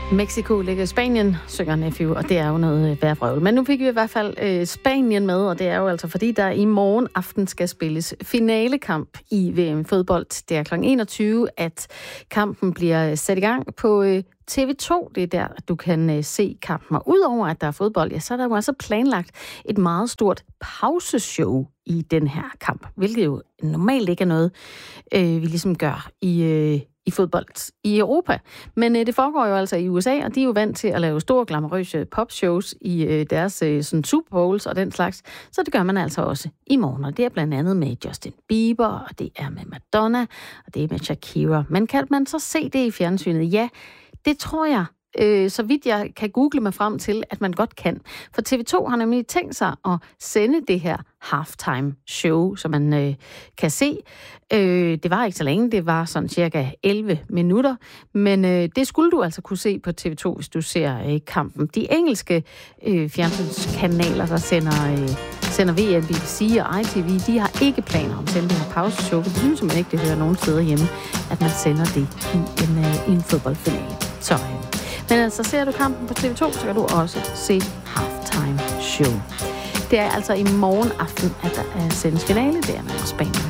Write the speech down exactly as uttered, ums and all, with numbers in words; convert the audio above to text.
Mexico ligger i Spanien, synger Nephew, og det er jo noget værd vrøvl. Men nu fik vi i hvert fald øh, Spanien med, og det er jo altså fordi, der i morgen aften skal spilles finalekamp i V M-fodbold. Det er klokken enogtyve, at kampen bliver sat i gang på øh, T V to. Det er der, du kan øh, se kampen. Og udover at der er fodbold, ja, så er der jo altså planlagt et meget stort pauseshow i den her kamp, hvilket jo normalt ikke er noget, øh, vi ligesom gør i... Øh, i fodbold i Europa. Men øh, det foregår jo altså i U S A, og de er jo vant til at lave store, glamourøse popshows i øh, deres øh, sådan Super Bowls og den slags. Så det gør man altså også i morgen. Og det er blandt andet med Justin Bieber, og det er med Madonna, og det er med Shakira. Men kan man så se det i fjernsynet? Ja, det tror jeg. Øh, så vidt jeg kan google mig frem til, at man godt kan. For T V to har nemlig tænkt sig at sende det her halftime show, som man øh, kan se. Øh, det var ikke så længe, det var sådan cirka elleve minutter, men øh, det skulle du altså kunne se på T V to, hvis du ser øh, kampen. De engelske øh, fjernsynskanaler, der sender, øh, sender V M, B B C og I T V, de har ikke planer om at sende det her pauseshow, for de synes man ikke, det hører nogen steder hjemme, at man sender det i en, øh, i en fodboldfinale. Så øh, Men altså, ser du kampen på T V to, så kan du også se halftime show. Det er altså i morgen aften, at der er sendes finale. Det er mellem Spanien